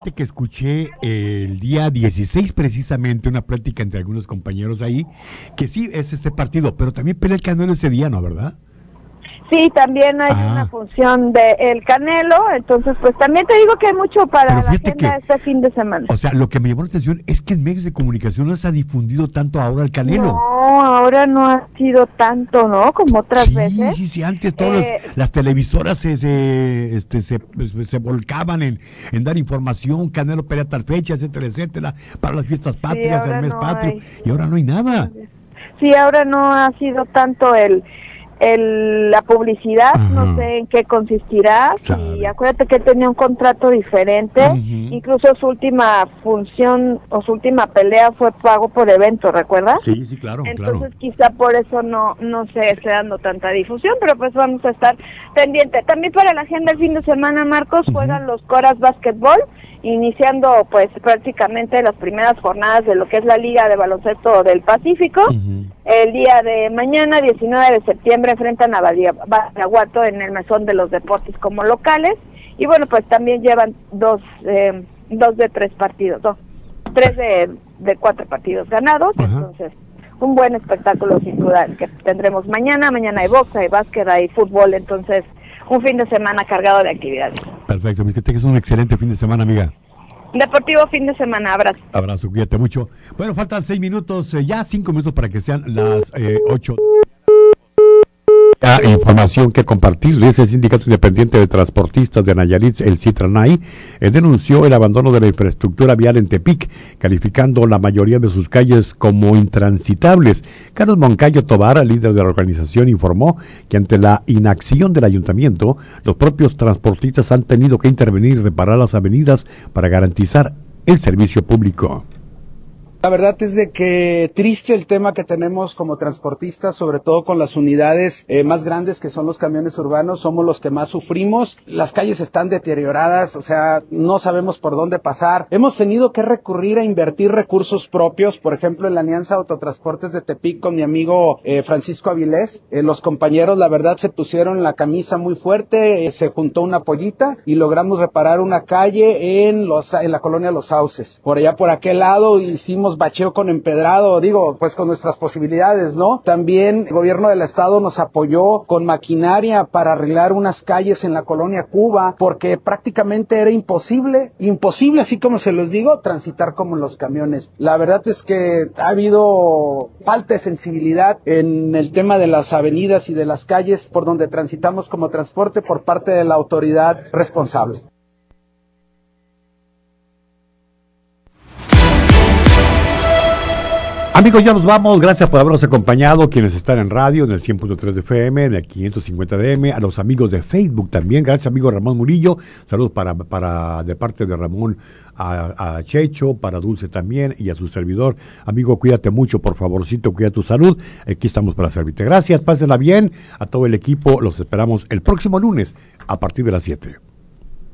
Que escuché el día 16 precisamente una plática entre algunos compañeros ahí, que sí es este partido, pero también pelea el Canelo ese día, ¿no? ¿Verdad? Sí, también hay una función de El Canelo, entonces pues también te digo que hay mucho para la agenda este fin de semana. O sea, lo que me llamó la atención es que en medios de comunicación no se ha difundido tanto ahora el Canelo. No, ahora no ha sido tanto, ¿no? Como otras veces. Sí, antes todas las televisoras se volcaban en dar información, Canelo pelea tal fecha, etcétera, etcétera, para las fiestas patrias, el mes patrio, y ahora no hay nada. Sí, ahora no ha sido tanto la publicidad, no sé en qué consistirá, y acuérdate que él tenía un contrato diferente, incluso su última función o su última pelea fue pago por evento, ¿recuerdas? Sí, claro. Entonces quizá por eso no se esté dando tanta difusión, pero pues vamos a estar pendientes. También para la agenda el fin de semana, Marcos, juegan los Coras Básquetbol, iniciando pues prácticamente las primeras jornadas de lo que es la Liga de Baloncesto del Pacífico. El día de mañana, 19 de septiembre, enfrentan a Badiraguato en el Mesón de los Deportes como locales, y bueno, pues también llevan dos de 3 partidos, tres de 4 partidos ganados. Entonces un buen espectáculo sin duda el que tendremos mañana hay box, hay básquet, hay fútbol, entonces un fin de semana cargado de actividades. Perfecto, que tengas un excelente fin de semana, amiga. Deportivo fin de semana, abrazo. Abrazo, cuídate mucho. Bueno, faltan 6 minutos, ya 5 minutos para que sean las 8. Información que compartirles. El Sindicato Independiente de Transportistas de Nayarit, el Citranay, denunció el abandono de la infraestructura vial en Tepic, calificando la mayoría de sus calles como intransitables. Carlos Moncayo Tobar, líder de la organización, informó que ante la inacción del ayuntamiento, los propios transportistas han tenido que intervenir y reparar las avenidas para garantizar el servicio público. La verdad es de que triste el tema que tenemos como transportistas, sobre todo con las unidades más grandes que son los camiones urbanos, somos los que más sufrimos. Las calles están deterioradas, o sea, no sabemos por dónde pasar. Hemos tenido que recurrir a invertir recursos propios, por ejemplo, en la Alianza Autotransportes de Tepic con mi amigo Francisco Avilés. Los compañeros, la verdad, se pusieron la camisa muy fuerte, se juntó una pollita y logramos reparar una calle en la colonia Los Sauces. Por allá, por aquel lado, hicimos bacheo con empedrado, pues con nuestras posibilidades, ¿no? También el gobierno del estado nos apoyó con maquinaria para arreglar unas calles en la colonia Cuba, porque prácticamente era imposible, así como se los digo, transitar como en los camiones. La verdad es que ha habido falta de sensibilidad en el tema de las avenidas y de las calles por donde transitamos como transporte por parte de la autoridad responsable. Amigos, ya nos vamos. Gracias por habernos acompañado. Quienes están en radio, en el 100.3 de FM, en el 550 de M. A los amigos de Facebook también. Gracias, amigo Ramón Murillo. Saludos de parte de Ramón a Checho, para Dulce también y a su servidor. Amigo, cuídate mucho, por favorcito, cuida tu salud. Aquí estamos para servirte. Gracias, pásenla bien. A todo el equipo los esperamos el próximo lunes a partir de las 7.